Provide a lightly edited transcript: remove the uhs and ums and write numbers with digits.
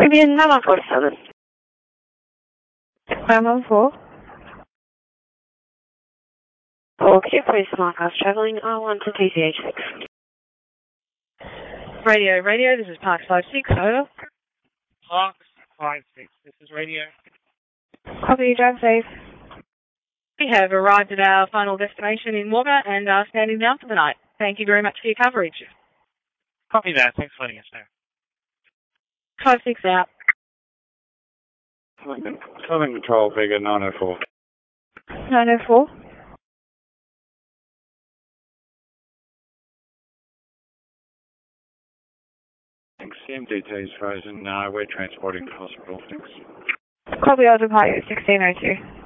Caribbean 947. 914. Okay, please mark us travelling R1 to TCH6. Radio, this is Park 56, over. Park 56, this is radio. Copy, drive safe. We have arrived at our final destination in Wagga and are standing down for the night. Thank you very much for your coverage. Copy that, thanks for letting us know. 56 out. Southern Control, figure 904. 904. Thanks, CMDT is frozen. No, we're transporting to hospital. Thanks. Copy, I'll depart you at 1602.